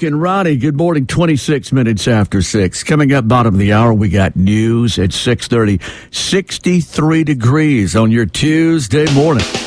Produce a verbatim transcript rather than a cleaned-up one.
Mark and Ronnie, good morning. twenty-six minutes after six. Coming up bottom of the hour, we got news at six thirty. sixty-three degrees on your Tuesday morning.